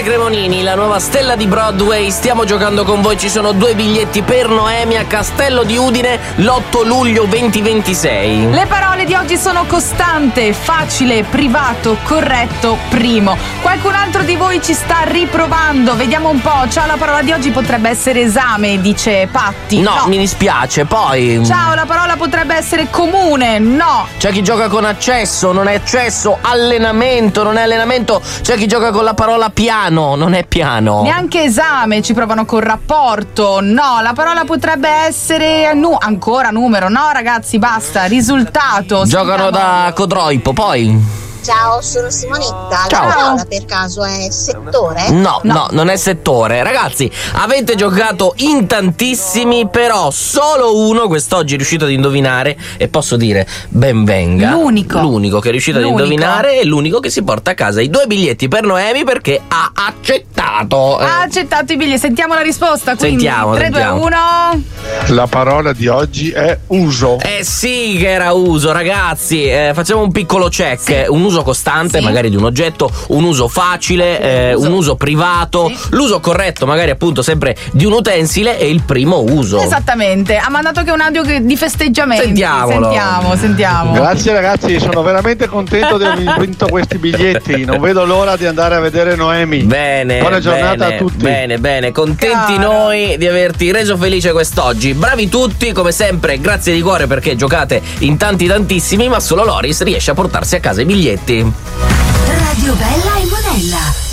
Salvatore Cremonini, la nuova stella di Broadway. Stiamo giocando con voi, ci sono 2 biglietti per Noemi a Castello di Udine l'8 luglio 2026. Le parole di oggi sono costante, facile, privato, corretto, primo. Qualcun altro di voi ci sta riprovando, vediamo un po'. Ciao, la parola di oggi potrebbe essere esame, dice Patti. No, mi dispiace, poi. Ciao, la parola potrebbe essere comune. No. C'è chi gioca con accesso, non è accesso. Allenamento, non è allenamento. C'è chi gioca con la parola piano, non è piano. Neanche esame, ci provano con rapporto. No, la parola potrebbe essere ancora numero. No, ragazzi, basta. Risultato. Giocano da Codroipo, poi. Ciao, sono Simonetta. Ciao. La parola per caso è settore? No, non è settore. Ragazzi, avete giocato in tantissimi, però solo uno quest'oggi è riuscito ad indovinare. E posso dire, ben venga. L'unico che è riuscito ad indovinare è l'unico che si porta a casa i 2 biglietti per Noemi, perché ha accettato. Ha accettato i biglietti. Sentiamo la risposta. Quindi, Sentiamo. 2, 1. La parola di oggi è uso. Sì che era uso, ragazzi. Facciamo un piccolo check. Sì. Un uso costante, Sì. magari di un oggetto, un uso facile, un uso privato, Sì. l'uso corretto, magari appunto sempre di un utensile, e il primo uso. Esattamente. Ha mandato anche un audio di festeggiamento. Sentiamolo. Sentiamo. Grazie ragazzi, sono veramente contento di aver vinto questi biglietti. Non vedo l'ora di andare a vedere Noemi. Bene. Buona giornata bene, a tutti. Bene. Contenti Caro. noi di averti reso felice quest'oggi. Bravi tutti, come sempre, grazie di cuore perché giocate in tantissimi, ma solo Loris riesce a portarsi a casa i biglietti. Radio Bella e Monella.